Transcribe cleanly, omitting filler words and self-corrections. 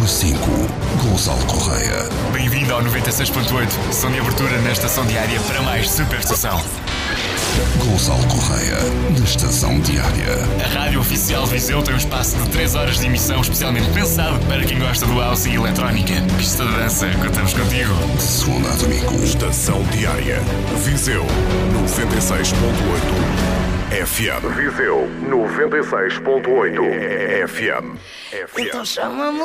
5, Gonçalo Correia. Bem-vindo ao 96.8, som de abertura na estação diária para mais Superestação. Gonçalo Correia, na estação diária. A rádio oficial de Viseu tem um espaço de 3 horas de emissão especialmente pensado para quem gosta do house e eletrónica. Pista de dança, contamos contigo. De segunda a domingo. Estação diária, Viseu 96.8 FM. Viseu 96.8 FM. Então chama-me